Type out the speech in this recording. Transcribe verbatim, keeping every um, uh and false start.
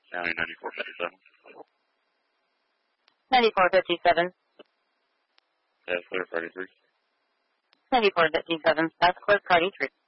County ninety-four fifty-seven. ninety-four fifty-seven. That's clear, thirty-three. ninety-four fifty-seven. That's clear, thirty-three.